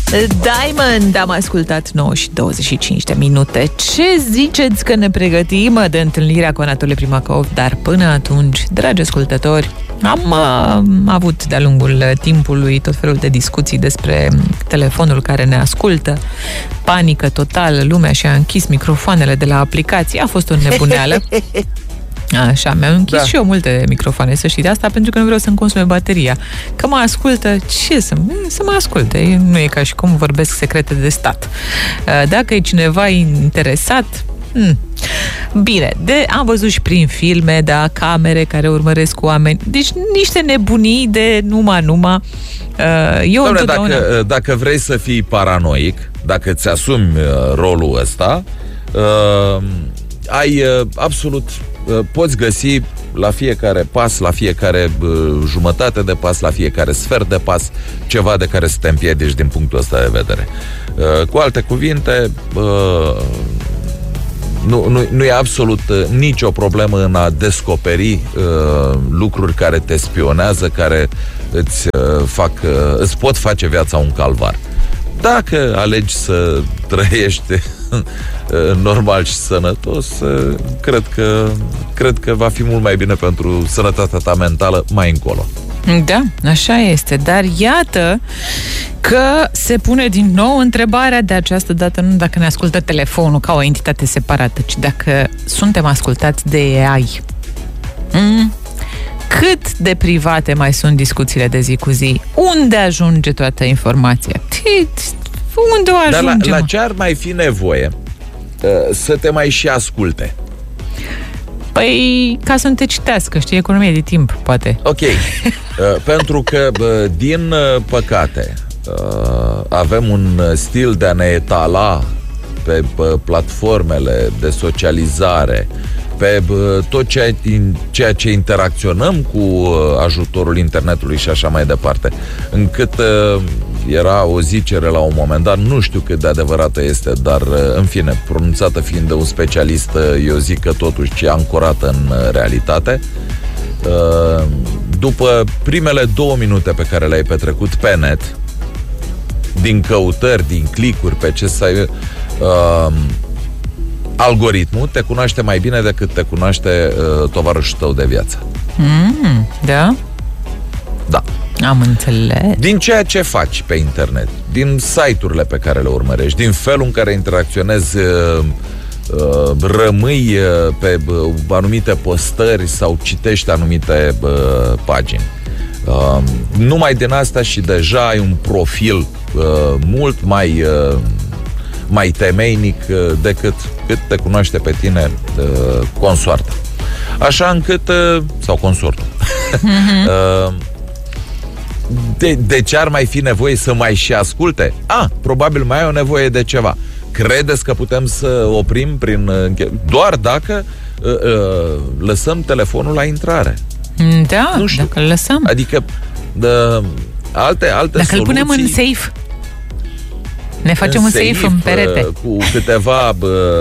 Diamond, am ascultat 9 și 25 de minute. Ce ziceți că ne pregătim de întâlnirea cu Anatole Primacov? Dar până atunci, dragi ascultători, am avut de-a lungul timpului tot felul de discuții despre telefonul care ne ascultă. Panică totală, lumea și-a închis microfoanele de la aplicații. A fost o nebuneală. Așa, mi-am închis și eu multe microfoane, să știi de asta, pentru că nu vreau să-mi consume bateria. Că mă ascultă, ce să mă asculte? Nu e ca și cum vorbesc secrete de stat. Dacă e cineva interesat, bine, am văzut și prin filme, camere care urmăresc oameni, deci niște nebunii de numai. Eu Doamne, dacă vrei să fii paranoic, dacă îți asumi rolul ăsta, ai absolut, poți găsi la fiecare pas, la fiecare jumătate de pas, la fiecare sfert de pas, ceva de care să te împiedici din punctul ăsta de vedere. Cu alte cuvinte, nu e absolut nicio problemă în a descoperi lucruri care te spionează, care îți pot face viața un calvar. Dacă alegi să trăiești normal și sănătos, cred că va fi mult mai bine pentru sănătatea ta mentală mai încolo. Da, așa este, dar iată că se pune din nou întrebarea de această dată, nu dacă ne ascultă telefonul ca o entitate separată, ci dacă suntem ascultați de AI. Cât de private mai sunt discuțiile de zi cu zi? Unde ajunge toată informația? Unde o ajunge? Dar la ce ar mai fi nevoie să te mai și asculte? Păi, ca să nu te citească, știi, economie de timp, poate. Ok, pentru că, din păcate, avem un stil de a ne etala pe platformele de socializare, pe tot ceea ce interacționăm cu ajutorul internetului și așa mai departe, încât era o zicere la un moment dat, nu știu cât de adevărată este, dar în fine, pronunțată fiind de un specialist, eu zic că totuși e ancorată în realitate. După primele 2 minute pe care le-ai petrecut pe net, din căutări, din clicuri pe ce să algoritmul te cunoaște mai bine decât te cunoaște tovarășul tău de viață. Da? Da. Am înțeles. Din ceea ce faci pe internet, din site-urile pe care le urmărești, din felul în care interacționezi, rămâi pe anumite postări sau citești anumite pagini. Numai din asta și deja ai un profil mult mai temeinic decât cât te cunoaște pe tine consoarta. Așa încât sau consortul. De ce ar mai fi nevoie să mai și asculte? Probabil mai ai o nevoie de ceva. Credeți că putem să oprim doar dacă lăsăm telefonul la intrare? Da, nu știu. Dacă îl lăsăm. Adică alte dacă soluții, îl punem în safe. Ne facem un safe în perete. Cu câteva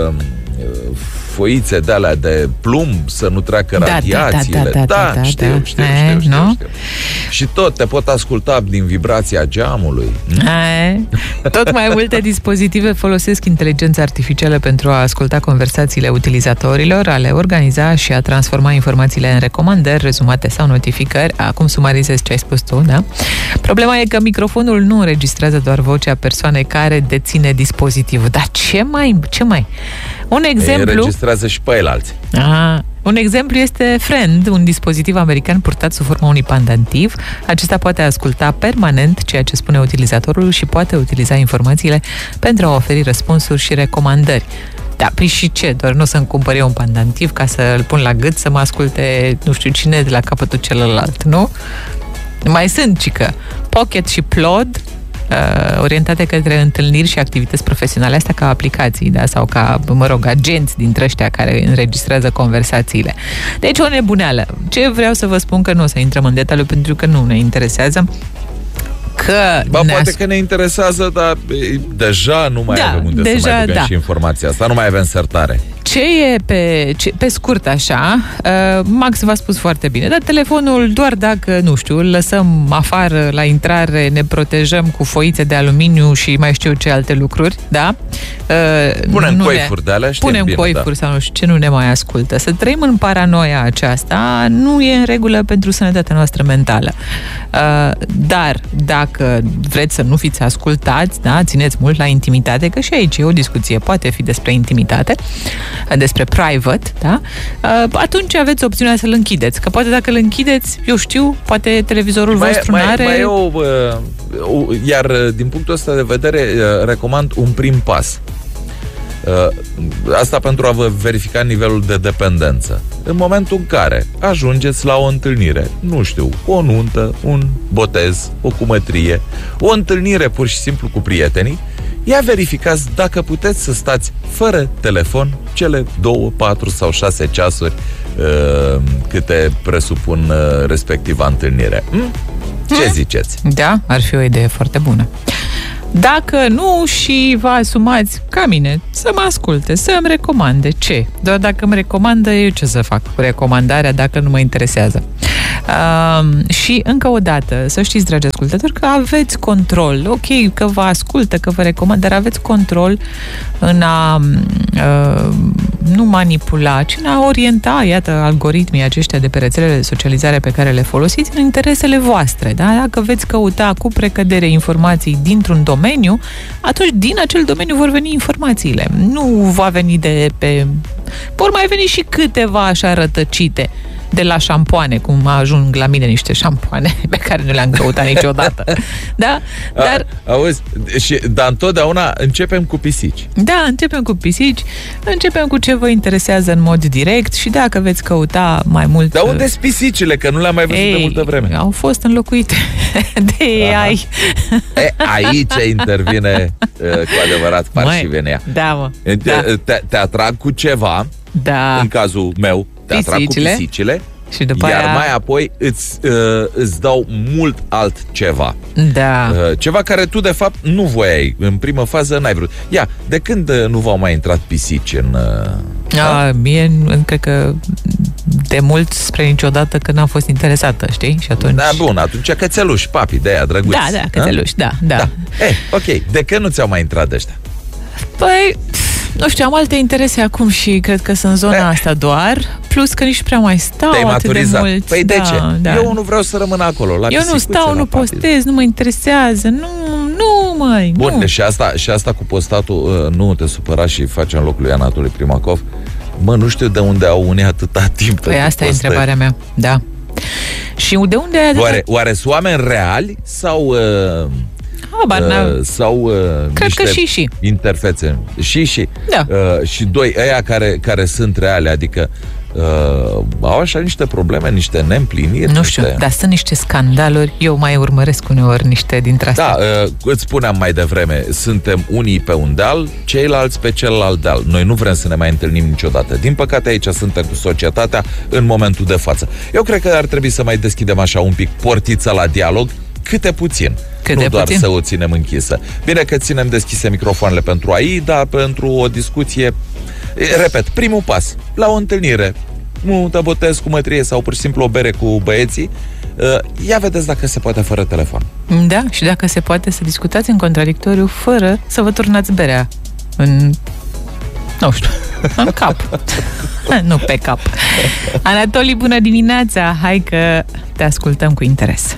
foițe de alea de plumb să nu treacă radiațiile. Știu. Și tot te pot asculta din vibrația geamului. Tot mai multe dispozitive folosesc inteligența artificială pentru a asculta conversațiile utilizatorilor, a le organiza și a transforma informațiile în recomandări, rezumate sau notificări. Acum sumarizez ce ai spus tu, da? Problema e că microfonul nu înregistrează doar vocea persoanei care deține dispozitivul. Dar ce mai? Un exemplu... Înregistrează și pe alții. Un exemplu este Friend, un dispozitiv american purtat sub forma unui pandantiv. Acesta poate asculta permanent ceea ce spune utilizatorul și poate utiliza informațiile pentru a oferi răspunsuri și recomandări. Da, păi și ce? Doar nu să-mi cumpăr eu un pandantiv ca să-l pun la gât să mă asculte nu știu cine de la capătul celălalt, nu? Mai sunt, cică, Pocket și Plod, orientate către întâlniri și activități profesionale, astea ca aplicații, da? Sau ca, agenți dintre ăștia care înregistrează conversațiile. Deci o nebuneală. Ce vreau să vă spun, că nu o să intrăm în detaliu pentru că nu ne interesează, poate că ne interesează, dar deja nu mai avem unde să mai băgăm și informația asta, nu mai avem sertare. Ce Ce e pe scurt așa, Max v-a spus foarte bine, dar telefonul doar dacă, nu știu, îl lăsăm afară la intrare, ne protejăm cu foițe de aluminiu și mai știu ce alte lucruri, da? Punem coifuri de alea, știm punem bine, coifuri sau nu știu ce, nu ne mai ascultă. Să trăim în paranoia aceasta nu e în regulă pentru sănătatea noastră mentală. Dar dacă vreți să nu fiți ascultați, da, țineți mult la intimitate, că și aici e o discuție, poate fi despre intimitate, despre private, da? Atunci aveți opțiunea să-l închideți. Că poate dacă îl închideți, eu știu, poate televizorul vostru n-are... Iar din punctul ăsta de vedere, recomand un prim pas. Asta pentru a vă verifica nivelul de dependență. În momentul în care ajungeți la o întâlnire, nu știu, o nuntă, un botez, o cumătrie, o întâlnire pur și simplu cu prietenii, ia verificați dacă puteți să stați fără telefon cele 2, 4 sau 6 ceasuri câte presupun respectiva întâlnire. Ce ziceți? Da, ar fi o idee foarte bună. Dacă nu și vă asumați ca mine să mă asculte, să îmi recomande ce? Doar dacă îmi recomandă, eu ce să fac cu recomandarea dacă nu mă interesează? Și încă o dată, să știți, dragi ascultători, că aveți control. Ok, că vă ascultă, că vă recomand, dar aveți control în a nu manipula, ci în a orienta, iată, algoritmii aceștia de pe rețelele de socializare pe care le folosiți în interesele voastre. Da? Dacă veți căuta cu precădere informații dintr-un domeniu, atunci din acel domeniu vor veni informațiile. Nu va veni de pe... Vor mai veni și câteva așa rătăcite de la șampoane, cum ajung la mine niște șampoane pe care nu le-am căutat niciodată. Da? Dar... Auzi, dar întotdeauna începem cu pisici. Da, începem cu pisici, începem cu ce vă interesează în mod direct și dacă veți căuta mai mult... Dar unde sunt pisicile? Că nu le-am mai văzut de multă vreme. Au fost înlocuite de AI. Aici intervine cu adevărat parșivenia. Da, mă. Te atrag cu ceva, în cazul meu, te atrag cu pisicile și după iar aia... mai apoi îți dau mult altceva. Da. Ceva care tu de fapt nu voiai. În primă fază n-ai vrut. Ia, de când nu v-au mai intrat pisici în... Mie, cred că de mult spre niciodată că n-am fost interesată, știi? Și atunci... Da, bun, atunci cățeluși, papi, de aia, drăguți. Da, cățeluși, da. Ok, de când nu ți-au mai intrat de ăștia? Păi... Nu știu, am alte interese acum și cred că sunt în zona asta doar, plus că nici prea mai stau atât de mult. Păi de ce? Da. Eu nu vreau să rămân acolo, la eu nu stau, nu postez, nu mă interesează, Bun, nu. Și asta cu postatul, nu te supăra și facem locul lui Anatoli Primakov. Nu știu de unde au unii atâta timp. Păi asta e întrebarea mea, da. Și de unde ai atâta... Oare sunt oameni reali sau... sau cred că și interfețe și da. Și doi, ăia care sunt reale, adică au așa niște probleme, niște neîmpliniri. Nu știu, dar sunt niște scandaluri. Eu mai urmăresc uneori niște dintre astea. Da, îți spuneam mai devreme, suntem unii pe un deal, ceilalți pe celălalt deal. Noi nu vrem să ne mai întâlnim niciodată. Din păcate aici suntem cu societatea în momentul de față. Eu cred că ar trebui să mai deschidem așa un pic portița la dialog, câte puțin. Nu doar să o ținem închisă. Bine că ținem deschise microfoanele pentru AI, dar pentru o discuție, repet, primul pas, la o întâlnire, nu te botez cu mătrie sau pur și simplu o bere cu băieții, ia vedeți dacă se poate fără telefon. Da, și dacă se poate să discutați în contradictoriu fără să vă turnați berea în... Nu știu, în cap. Nu pe cap. Anatoli, bună dimineața! Hai că te ascultăm cu interes.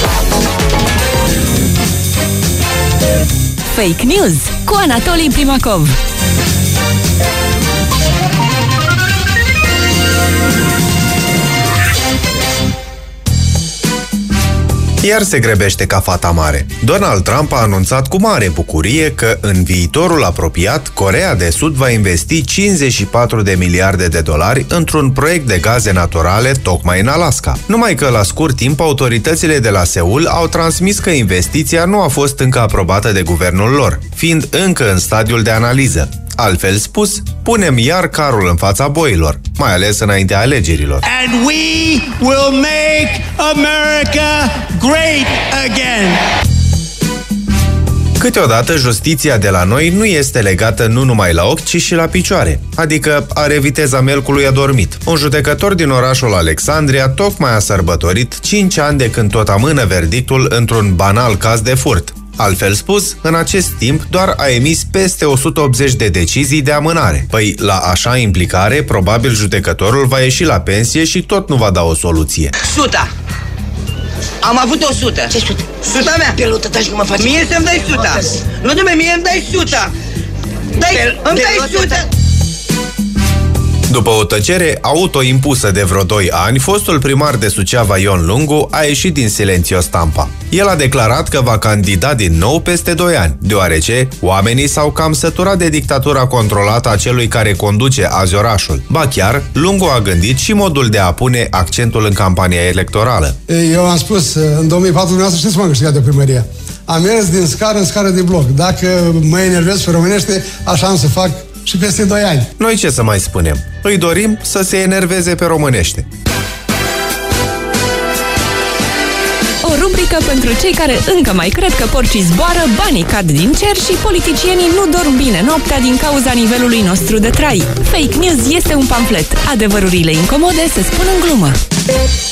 Fake News cu Anatoli Primakov. Iar se grăbește ca fata mare. Donald Trump a anunțat cu mare bucurie că în viitorul apropiat, Coreea de Sud va investi 54 de miliarde de dolari într-un proiect de gaze naturale tocmai în Alaska. Numai că la scurt timp autoritățile de la Seul au transmis că investiția nu a fost încă aprobată de guvernul lor, fiind încă în stadiul de analiză. Altfel spus, punem iar carul în fața boilor, mai ales înaintea alegerilor. And we will make America great again. Câteodată justiția de la noi nu este legată nu numai la ochi, ci și la picioare, adică are viteza melcului adormit. Un judecător din orașul Alexandria tocmai a sărbătorit 5 ani de când tot amână verdictul într-un banal caz de furt. Altfel spus, în acest timp doar a emis peste 180 de decizii de amânare. Păi, la așa implicare, probabil judecătorul va ieși la pensie și tot nu va da o soluție. 100! Am avut 100! Ce 100? 100 mea! Pelută, taci nu mă faci. Mie să-mi dai 100! Nu, dumne, mie îmi dai 100! Îmi dai 100! După o tăcere autoimpusă de vreo 2 ani, fostul primar de Suceava Ion Lungu a ieșit din silențio stampa. El a declarat că va candida din nou peste 2 ani, deoarece oamenii s-au cam săturat de dictatura controlată a celui care conduce azi orașul. Ba chiar, Lungu a gândit și modul de a pune accentul în campania electorală. Eu am spus, în 2004 dumneavoastră știți cum am câștigat de primărie. Am mers din scară în scară de bloc. Dacă mă enervez pe românește, așa am să fac și peste 2 ani. Noi ce să mai spunem? Îi dorim să se enerveze pe românește. O rubrică pentru cei care încă mai cred că porcii zboară, banii cad din cer și politicienii nu dorm bine noaptea din cauza nivelului nostru de trai. Fake News este un pamflet. Adevărurile incomode se spun în glumă.